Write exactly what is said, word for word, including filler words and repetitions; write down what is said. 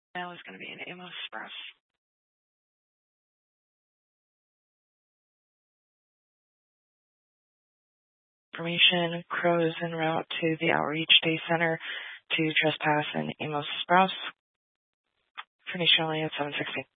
Now is going to be an Amos Express. Information, crows en route to the Outreach Day Center to trespass in Amos Sprouse. Information only at seven sixty.